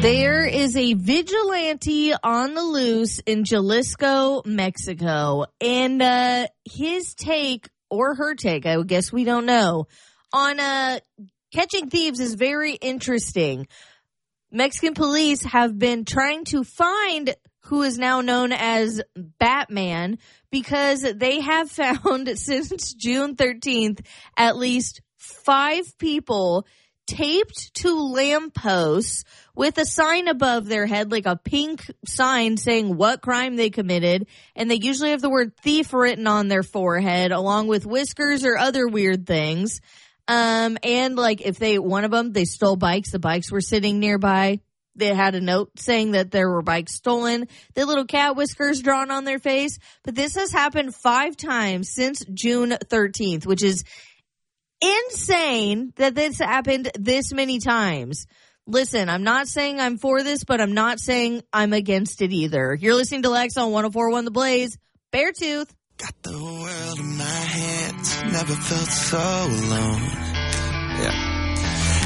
There is a vigilante on the loose in Jalisco, Mexico, and his take, or her take, I guess we don't know, on catching thieves is very interesting. Mexican police have been trying to find who is now known as Batman because they have found since June 13th at least 5 people taped to lampposts with a sign above their head, like a pink sign saying what crime they committed. And they usually have the word thief written on their forehead along with whiskers or other weird things. And like if one of them, they stole bikes. The bikes were sitting nearby. They had a note saying that there were bikes stolen. The little cat whiskers drawn on their face. But this has happened 5 times since June 13th, which is insane that this happened this many times. Listen, I'm not saying I'm for this, but I'm not saying I'm against it either. You're listening to Lex on 104.1 The Blaze. Beartooth. Got the world in my hands, never felt so alone. Yeah.